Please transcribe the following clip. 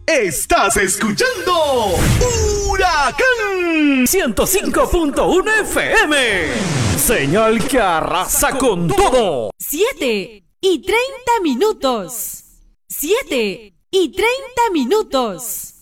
Estás escuchando Huracán 105.1 FM. Señal que arrasa con todo. 7:30. 7:30.